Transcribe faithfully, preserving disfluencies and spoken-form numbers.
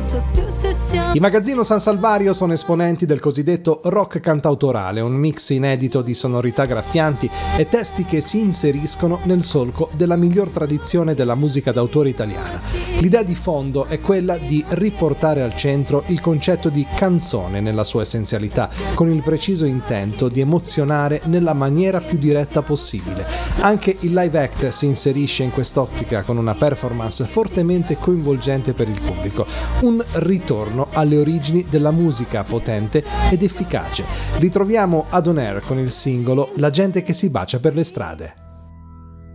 so più se siamo. I Magazzino San Salvario sono esponenti del cosiddetto rock cantautorale, un mix inedito di sonorità graffianti e testi che si inseriscono nel solco della miglior tradizione della musica d'autore italiana. L'idea di fondo è quella di riportare al centro il concetto di canzone nella sua essenzialità, con il preciso intento di emozionare nella maniera più diretta possibile. Anche il live act si inserisce in quest'ottica con una performance fortemente coinvolgente per il pubblico, un ritorno alle origini della musica potente ed efficace. Ritroviamo Ad On Air con il singolo La gente che si bacia per le strade.